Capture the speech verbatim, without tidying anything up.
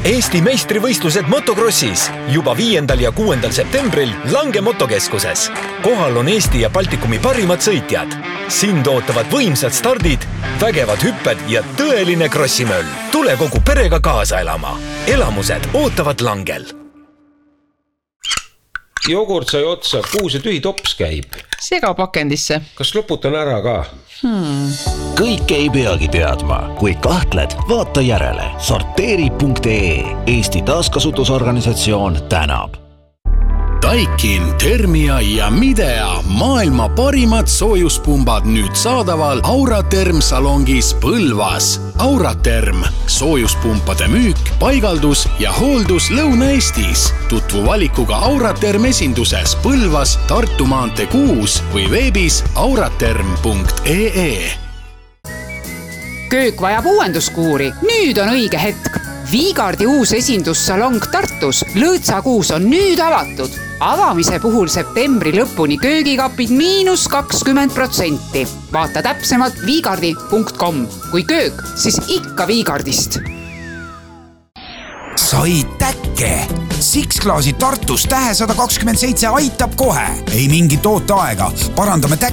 Eesti meistrivõistlused motokrossis juba viiendal ja kuuendal septembril Lange motokeskuses. Kohal on Eesti ja Baltikumi parimad sõitjad. Sind ootavad võimsad stardid, vägevad hüpped ja tõeline krossimöll. Tule kogu perega kaasa elama. Elamused ootavad Langel. Jogurt sai otsa, kuhu see tühi tops käib? Sega pakendisse. Kas loputan ära ka? Hmm. Kõik ei peagi teadma. Kui kahtled, vaata järele. Sorteeri punkt ee. Eesti taaskasutusorganisatsioon tänab. Daikin, Thermia ja Midea maailma parimad soojuspumbad nüüd saadaval Auraterm salongis Põlvas. Auraterm, soojuspumpade müük, paigaldus ja hooldus Lõuna-Eestis. Tutvu valikuga Auraterm esinduses Põlvas, Tartu maantee kuus või veebis auraterm punkt ee. Köök vajab uuenduskuuri. Nüüd on õige hetk. Viigardi uus esindussalong Tartus Lõõtsakuus on nüüd avatud. Avamise puhul septembri lõpuni köögikapid miinus kakskümmend protsenti. Vaata täpsemalt viigardi punkt com. Kui köök, siis ikka Viigardist. Sai täkke! Six-klaasi Tartus tähe sada kakskümmend seitse aitab kohe. Ei mingi toote aega. Parandame täkke.